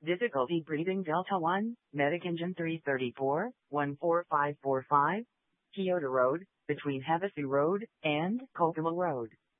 Difficulty breathing Delta 1, Medic Engine 334, 14545, Kyoto Road, between Havasu Road and Kokomo Road.